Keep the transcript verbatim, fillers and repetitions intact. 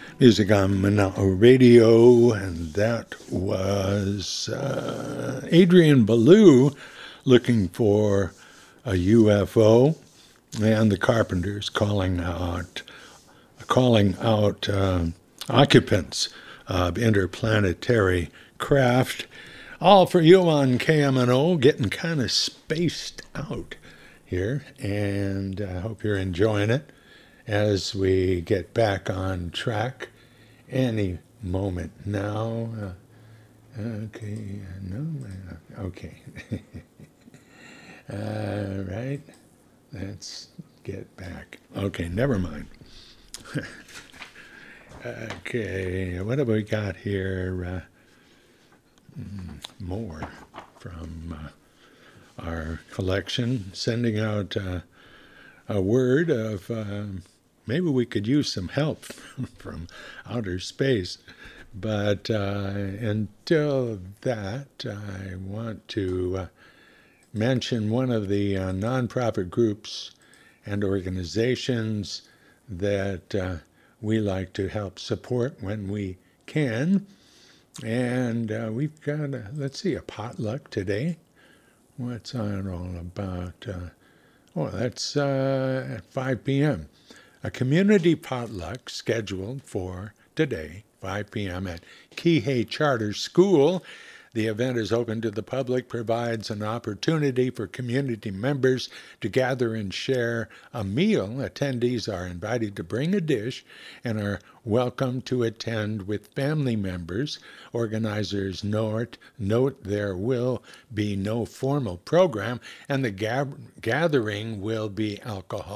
Music on Manao Radio, and that was uh, Adrian Ballou looking for a U F O, and the Carpenters calling out calling out uh, occupants of interplanetary craft. All for you on K M N O, getting kind of spaced out here, and I hope you're enjoying it as we get back on track any moment now. Uh, okay, no, okay. All right, let's get back. Okay, never mind. Okay, what have we got here? Uh, more from uh, our collection, sending out uh, a word of uh, maybe we could use some help from outer space. But uh, until that, I want to uh, mention one of the uh, nonprofit groups and organizations that uh, we like to help support when we can. And uh, we've got, a, let's see, a potluck today. What's that all about? Uh, oh, that's uh, at five p m A community potluck scheduled for today, five p m at Kihei Charter School. The event is open to the public, provides an opportunity for community members to gather and share a meal. Attendees are invited to bring a dish and are welcome to attend with family members. Organizers note, note there will be no formal program, and the ga- gathering will be alcohol